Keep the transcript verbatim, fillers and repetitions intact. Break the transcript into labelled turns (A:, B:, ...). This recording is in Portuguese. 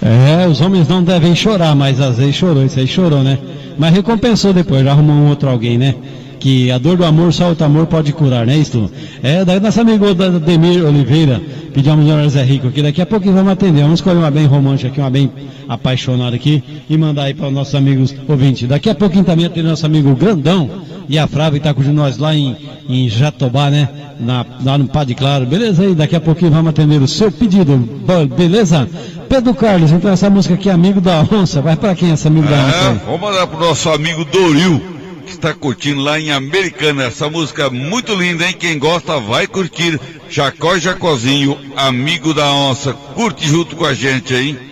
A: É, os homens não devem chorar, mas às vezes chorou, isso aí chorou, né? Mas recompensou depois, já arrumou um outro alguém, né? Que a dor do amor, só outro amor pode curar, né, isso? É, daí nosso amigo da Demir Oliveira, pedimos ao Zé Rico aqui, daqui a pouquinho vamos atender, vamos escolher uma bem romântica aqui, uma bem apaixonada aqui, e mandar aí para os nossos amigos ouvintes. Daqui a pouquinho também atender nosso amigo Grandão, e a Frávia está com nós lá em, em Jatobá, né? Na, lá no Padre Claro, beleza? Aí daqui a pouquinho vamos atender o seu pedido, beleza? Pedro Carlos, então essa música aqui, Amigo da Onça, vai para quem essa Amigo da Onça?
B: É, vamos mandar pro nosso amigo Doril, que está curtindo lá em Americana, essa música muito linda, hein? Quem gosta vai curtir. Jacó e Jacozinho, Amigo da Onça, curte junto com a gente aí.